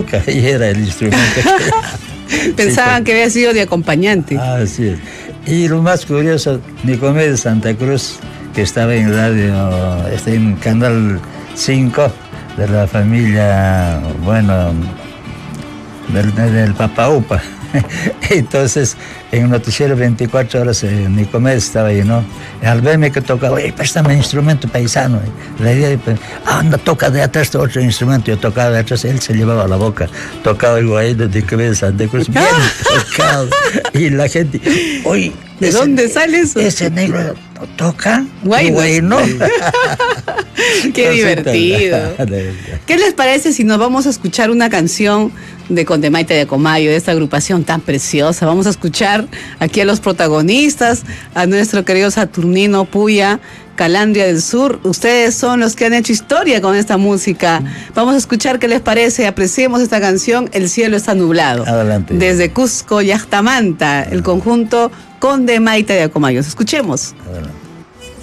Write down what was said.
toca, y era el instrumento. Pensaban que había sido de acompañante. Así es. Y lo más curioso, Nicomedes de Santa Cruz, que estaba en radio, en Canal 5, de la familia, bueno, del Papa Upa. Entonces, en un noticiero 24 horas, Nicomedes estaba ahí, ¿no? Al verme que tocaba, oye, préstame el instrumento paisano. La idea de, anda, toca de atrás otro instrumento. Yo tocaba de atrás, él se llevaba a la boca. Tocaba el guay de Nicomedes Santa Cruz, bien tocado. Y la gente, oye, ¿de dónde sale eso? Ese negro toca. Guay, ¿no? Qué divertido. ¿Qué les parece si nos vamos a escuchar una canción de Condemaita de Acomayo, de esta agrupación tan preciosa? Vamos a escuchar aquí a los protagonistas, a nuestro querido Saturnino Puya, Calandria del Sur. Ustedes son los que han hecho historia con esta música. Vamos a escuchar qué les parece. Apreciemos esta canción, El cielo está nublado. Adelante. Desde Cusco, Yachtamanta, el conjunto Condemaita de Acomayo. Escuchemos. Adelante.